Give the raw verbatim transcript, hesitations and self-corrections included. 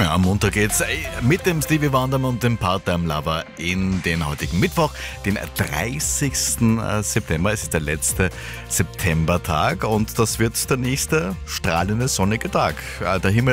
Ja, am Montag geht's mit dem Stevie Wonder und dem Part-Time Lover in den heutigen Mittwoch, den dreißigsten September. Es ist der letzte Septembertag und das wird der nächste strahlende sonnige Tag. Der Himmel